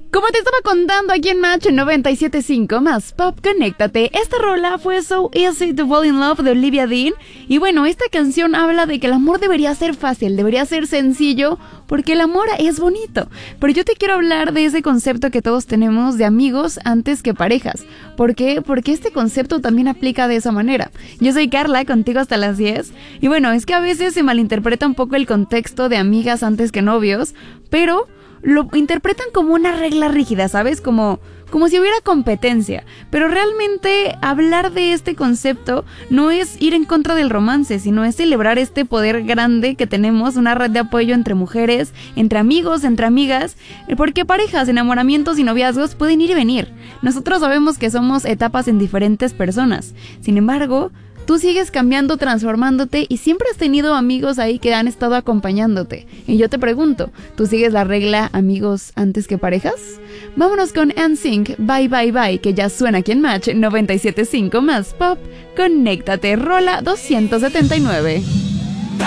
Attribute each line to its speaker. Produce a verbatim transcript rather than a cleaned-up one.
Speaker 1: Como te estaba contando aquí en Match noventa y siete punto cinco más Pop, conéctate. Esta rola fue So Easy to Fall in Love de Olivia Dean. Y bueno, esta canción habla de que el amor debería ser fácil, debería ser sencillo, porque el amor es bonito. Pero yo te quiero hablar de ese concepto que todos tenemos de amigos antes que parejas. ¿Por qué? Porque este concepto también aplica de esa manera. Yo soy Carla, contigo hasta las diez. Y bueno, es que a veces se malinterpreta un poco el contexto de amigas antes que novios, pero lo interpretan como una regla rígida, ¿sabes? Como, como si hubiera competencia. Pero realmente hablar de este concepto no es ir en contra del romance, sino es celebrar este poder grande que tenemos, una red de apoyo entre mujeres, entre amigos, entre amigas, porque parejas, enamoramientos y noviazgos pueden ir y venir. Nosotros sabemos que somos etapas en diferentes personas. Sin embargo, tú sigues cambiando, transformándote y siempre has tenido amigos ahí que han estado acompañándote. Y yo te pregunto, ¿tú sigues la regla amigos antes que parejas? Vámonos con N Sync, Bye Bye Bye, que ya suena aquí en Match noventa y siete punto cinco más Pop. Conéctate, rola doscientos setenta y nueve.